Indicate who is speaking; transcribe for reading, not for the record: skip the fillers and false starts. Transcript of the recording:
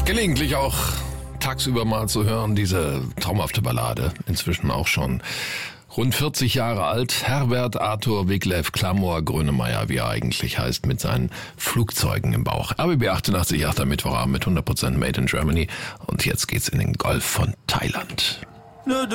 Speaker 1: Gelegentlich auch tagsüber mal zu hören, diese traumhafte Ballade, inzwischen auch schon rund 40 Jahre alt. Herbert Arthur Wiglaf Clamor Grönemeyer, wie er eigentlich heißt, mit seinen Flugzeugen im Bauch. RBB 88,8 am Mittwochabend mit 100% Made in Germany. Und jetzt geht's in den Golf von Thailand.